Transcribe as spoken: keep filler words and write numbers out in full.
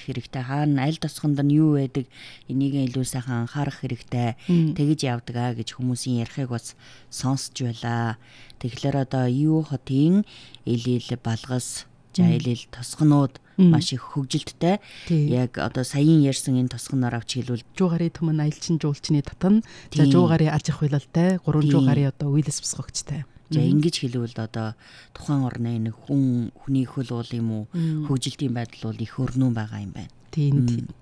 хэрэгтэй. Хаана аль тосгонд нь юу байдаг энийг илүү сайхан анхаарах хэрэгтэй. Тэгэж явдаг аа гэж хүмүүсийн ярихыг бас сонсч байлаа. Тэгэхээр одоо юу хотын ил ил балгас за ил ил тосгонууд маш их хөгжилттэй. Яг одоо саяын ярьсан энэ тосгоноор авч хэлвэл жуугарын түмэн аялчин жуулчны татан, за жуугарын аж ахуй хилалтай, гурван жуугарын одоо үйлс босгогчтой. За ингэж хэлвэл одоо тухайн орны нэг хүн хүний хөл уул юм уу хөгжилтийн байдал бол их өрнөн байгаа юм байна. Тийм.